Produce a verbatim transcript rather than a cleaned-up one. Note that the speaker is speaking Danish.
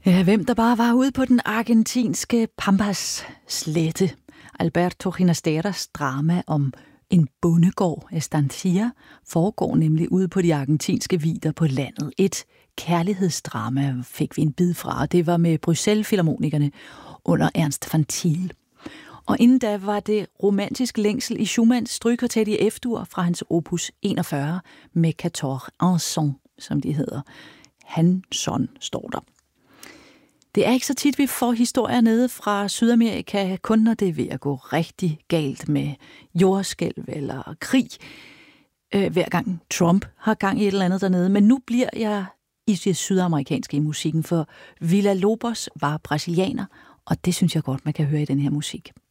Ja, hvem der bare var ude på den argentinske Pampas slette. Alberto Ginasteras drama om en bondegård, Estancia, foregår nemlig ude på de argentinske vidder på landet. Et kærlighedsdrama fik vi en bid fra, og det var med Bruxelles-filharmonikerne under Ernst van Thiel. Og inden da var det romantisk længsel i Schumanns strygekvartet i F-dur fra hans opus enogfyrre med quatorze Anson, som de hedder. Hanson står der. Det er ikke så tit, vi får historier nede fra Sydamerika, kun når det er ved at gå rigtig galt med jordskælv eller krig, øh, hver gang Trump har gang i et eller andet dernede. Men nu bliver jeg i det sydamerikanske i musikken, for Villa-Lobos var brasilianer, og det synes jeg godt, man kan høre i den her musik.